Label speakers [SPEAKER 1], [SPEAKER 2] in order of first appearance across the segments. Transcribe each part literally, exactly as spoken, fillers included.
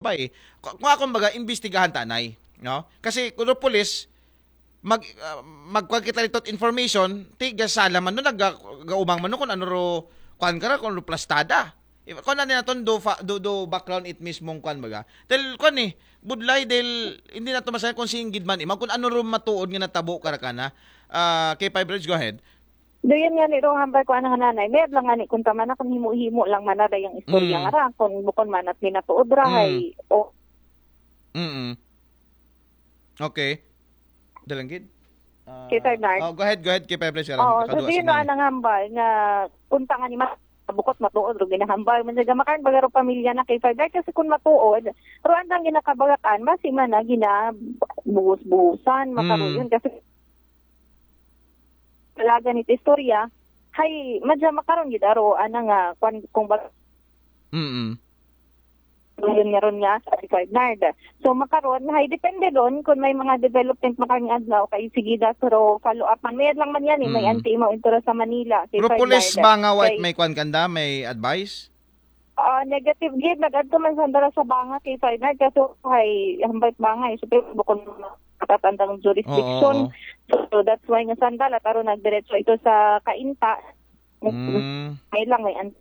[SPEAKER 1] pa eh. Kung ako baga imbestigahan tanay, no? Kasi kuno police mag uh, magkuan kita rito information tiga sala man no nagaumang man no kun ano ro kuan kara kun plastada. Kung ano natin do, do, do background it mismong kwan baga. Dahil kwan eh, budlay dahil hindi na ito masayan kung singgid man eh. Kung ano rin matuod nga natabo karakana. Uh, K five Bridge, go ahead.
[SPEAKER 2] Doon nga ni Rohan ba ko anang nanay. Mayroon lang nga ni kung tama na kung himo-himo lang manada yung istorya
[SPEAKER 1] mm.
[SPEAKER 2] nga ra. Kung bukon man at minatuod rahay.
[SPEAKER 1] Mm.
[SPEAKER 2] O.
[SPEAKER 1] Mm-mm. Okay. Dalanggid? Uh,
[SPEAKER 2] K five Bridge.
[SPEAKER 1] Oh, go ahead, go ahead, K five Bridge.
[SPEAKER 2] Oo, so doon na anang hambal nga punta nga ni mas bukot matuod ro ginahambal man sa makan bagaro pamilya na kay five kasi kun matuod ruan lang ginakabagakan basi man na gina buhos-buhusan makaroon mm. kasi talaga ni istorya hay madya makaron gid aro ana nga kung kung bag
[SPEAKER 1] mm
[SPEAKER 2] yun nga ron nga sa five nard. So makaroon, hay depende doon kung may mga development makang adlaw kay sige da pero follow up man. May lang man yan eh, may
[SPEAKER 1] mm.
[SPEAKER 2] anti mo intro sa Manila.
[SPEAKER 1] Pero police ba nga white may kwan kanda, may advice?
[SPEAKER 2] Uh, negative gid nagadto man sandara sa banga kay five nard kasi hay hambay bangay so pero bukod katatandang jurisdiction.
[SPEAKER 1] Oo.
[SPEAKER 2] So that's why nga sandala taro nagdiretso ito sa kainta.
[SPEAKER 1] Mm.
[SPEAKER 2] May lang may anti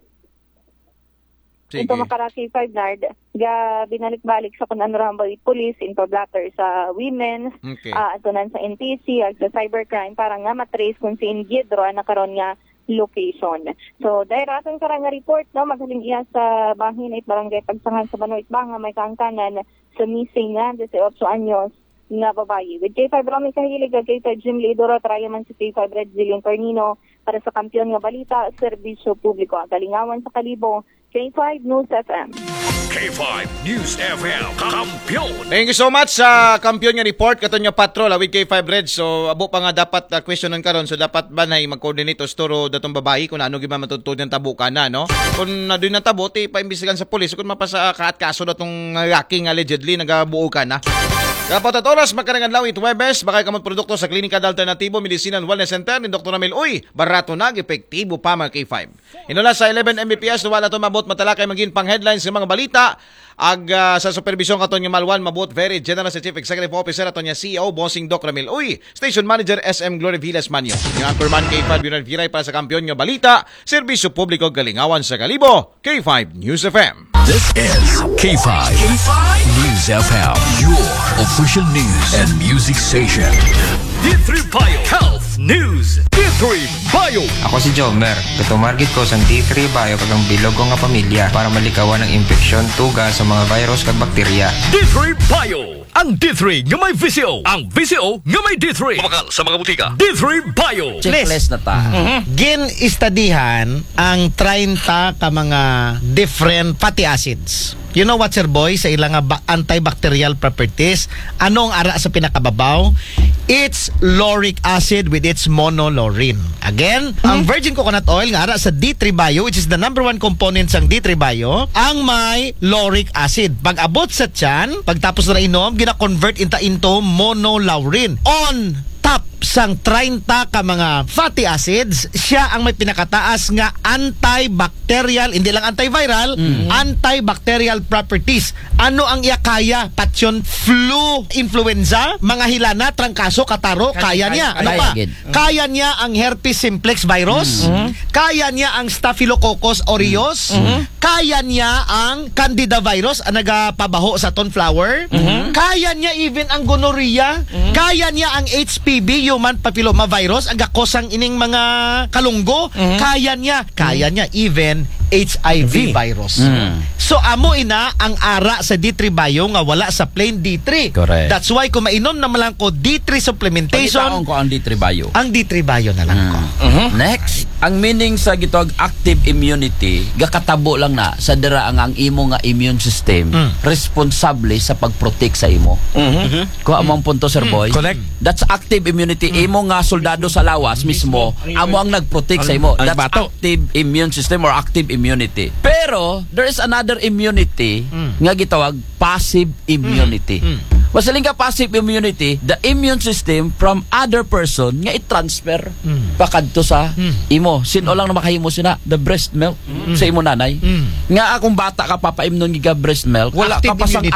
[SPEAKER 1] Sige.
[SPEAKER 2] Ito makaraki five nard, ga binalik-balik sa kung ano rambay police, info blatter sa women,
[SPEAKER 1] okay.
[SPEAKER 2] uh, ito nan sa N T C, ag sa cybercrime, para nga matrace kung si Ingid, ro, na karon nga location. So, dahil rason ka nga report, no, magaling iya sa bahin at barangay Pagsangan sa Banoit Banga, may kaangkanan sa missing nga, eighteen anyos, nga babayi. With K five Romy Kahilig, K five Jim Lidoro, Trayaman si K five Red Zillion Cornino, para sa kampiyon nga balita, serbisyo publiko, Galingawan sa Kalibo, K five News F M.
[SPEAKER 3] K five News F M, kampiyon.
[SPEAKER 1] Thank you so much sa uh, kampiyon nga report katon nga patrol with K five Red. So abo pa nga dapat uh, questionan karon so dapat ba nay mag-coordinate storo datong babayi kung ano gyud matutod ng tabo kana no. Kung na doon ng tabo ti paimbestigahan sa pulis kung mapasa kaat kaso datong hacking allegedly nagabuo kana. Dapat at oras magkarangan lawit Webes, bakay kamot produkto sa Klinika Alternatibo Medicine and Wellness Center ni Doctor Ramil Uy, barato nag, epektibo pa mga K five. Inula sa eleven M B P S, wala to mabot matalakay maging pang headlines sa mga balita, ag uh, sa supervision katon nga Malwan, mabot very general sa Chief Executive Officer aton nga C E O, Bossing Doc Ramil Uy, Station Manager S M Glory Vilas Manyo. Yung Anchorman K five, Bernard Viray para sa kampiyon nga balita, serbisyo publiko Galingawan sa Kalibo, K five News F M.
[SPEAKER 3] This is K five, K five News F M, your official news and music station. D three Bio Health News. D three Bio.
[SPEAKER 4] Ako si Jomer. Katumargit ko sang D three Bio kagang bilog ko nga pamilya para malikawan ng infeksyon, tuga sa mga virus kag bakterya.
[SPEAKER 3] D three Bio. Ang D three nga may V C O. Ang V C O nga may D three. Pamakal sa mga butika. D three Bio.
[SPEAKER 5] Checklist na ta.
[SPEAKER 6] Mm-hmm. Gin-istadihan ang thirty ka mga different fatty acids. You know what, sir boy, sa ilang ba- antibacterial properties, anong ara sa pinakababaw? It's lauric acid with its monolaurine. Again, mm-hmm. ang virgin coconut oil nga ara sa D three Bio, which is the number one component sa D three Bio, ang may lauric acid. Pag abot sa tiyan, pagtapos na inom, gina-convert into, into monolaurine. On top sang thirty ka mga fatty acids, siya ang may pinakataas nga antibacterial, hindi lang antiviral, mm-hmm. antibacterial properties. Ano ang iya kaya? Patyon, flu, influenza, mga hilana, trangkaso, kataro, kaya, kaya niya. Ano pa? Mm-hmm. Kaya niya ang herpes simplex virus, mm-hmm. kaya niya ang staphylococcus aureus, mm-hmm. kaya niya ang candida virus, ang nagapabaho sa tonflower, mm-hmm. kaya niya even ang gonorrhea, mm-hmm. kaya niya ang H P V, human papillomavirus, ang gakosang ining mga kalunggo, mm-hmm. kaya niya, kaya niya even H I V virus. Mm-hmm. So amo ina ang ara sa D three Bio nga wala sa plain D three.
[SPEAKER 5] Correct.
[SPEAKER 6] That's why kung mainom naman lang ko D three supplementation,
[SPEAKER 5] pagitaon ko ang D three Bio.
[SPEAKER 6] Ang D three Bio na lang mm. ko.
[SPEAKER 5] Mm-hmm. Next, ang meaning sa gitog active immunity, gakatabo lang na sa dira ang ang imo nga immune system mm. responsable sa pagprotect sa imo. Mm-hmm. Ko among punto, sir boy.
[SPEAKER 6] Correct.
[SPEAKER 5] That's active immunity. Mm. Imo nga soldado sa lawas mismo, amo ang nagprotect sa imo. That's bato. Active immune system or active immunity. Pero there is another immunity mm. nga gitawag passive immunity. Mm. Mm. Masaling ka passive immunity, the immune system from other person nga i-transfer mm. pakadto sa mm. imo. Sino lang na makahimo sina the breast milk mm. sa imo nanay. Mm. Nga akong bata ka papaimnon giga breast milk, wala ka pa sang